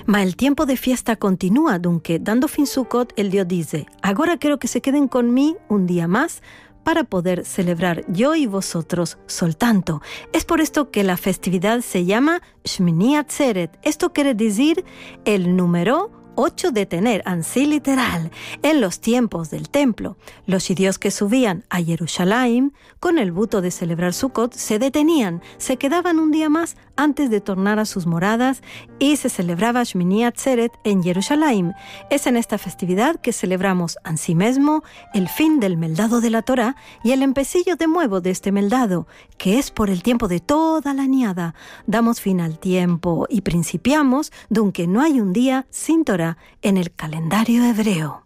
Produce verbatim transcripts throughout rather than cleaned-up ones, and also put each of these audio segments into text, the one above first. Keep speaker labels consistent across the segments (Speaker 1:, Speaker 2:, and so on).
Speaker 1: Ma el tiempo de fiesta continúa, dunque, dando fin Sukkot, el Dios dice, ahora quiero que se queden con mí un día más para poder celebrar yo y vosotros soltanto. Es por esto que la festividad se llama Shmini Atzeret. Esto quiere decir el número ocho de tener, así literal, en los tiempos del templo. Los judíos que subían a Jerusalén con el buto de celebrar Sukkot se detenían, se quedaban un día más antes de tornar a sus moradas y se celebraba Shmini Atzeret en Jerusalén. Es en esta festividad que celebramos asimismo el fin del meldado de la Torá y el empecillo de nuevo de este meldado, que es por el tiempo de toda la añada. Damos fin al tiempo y principiamos, dunque no hay un día sin Torá en el calendario hebreo.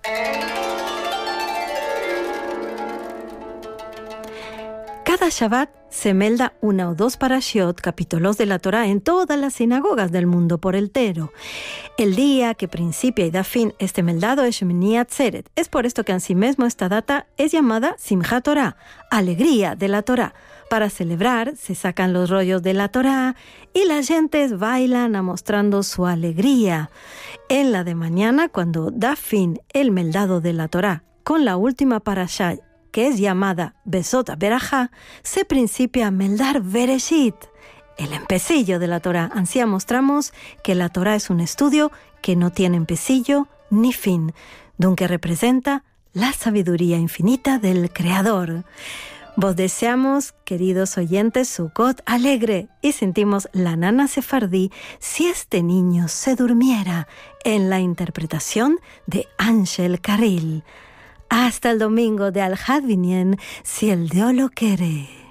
Speaker 1: Cada Shabbat se melda una o dos parashiot, capítulos de la Torá, en todas las sinagogas del mundo por entero. El día que principia y da fin este meldado es Shmini Atzeret. Es por esto que asimismo esta data es llamada Simchat Torah, alegría de la Torá. Para celebrar se sacan los rollos de la Torá y las gentes bailan mostrando su alegría. En la de mañana, cuando da fin el meldado de la Torá con la última parashá, que es llamada Besot Berajá, se principia a meldar Bereshit, el empecillo de la Torá. Así mostramos que la Torá es un estudio que no tiene empecillo ni fin, donde representa la sabiduría infinita del Creador. Vos deseamos, queridos oyentes, Sukkot alegre y sentimos la nana sefardí Si este niño se durmiera, en la interpretación de Ángel Carril. Hasta el domingo de Al Hadvinien, si el Dios lo quiere.